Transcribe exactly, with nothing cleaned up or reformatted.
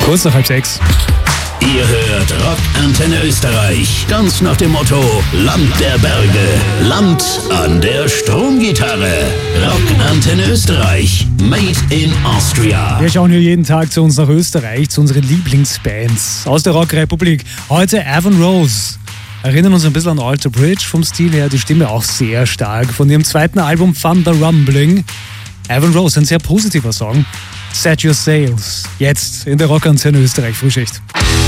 Kurz nach halb sechs. Ihr hört Rock Antenne Österreich. Ganz nach dem Motto Land der Berge, Land an der Stromgitarre. Rock Antenne Österreich, made in Austria. Wir schauen hier jeden Tag zu uns nach Österreich, zu unseren Lieblingsbands aus der Rockrepublik. Heute Avon Rose. Erinnern uns ein bisschen an Alter Bridge vom Stil her, die Stimme auch sehr stark. Von ihrem zweiten Album Thunder Rumbling. Avon Rose, ein sehr positiver Song. Set Your Sails. Jetzt in der Rock Antenne Österreich Frühschicht.